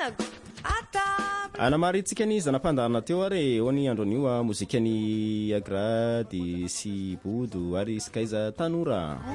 anamaritsika ny zanam-pandarana teo ary eo ny andron'io mozikany agrady sy bodo ary skaiza tanora